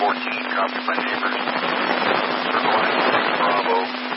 14, copy my neighbors. Circle line 6 Bravo.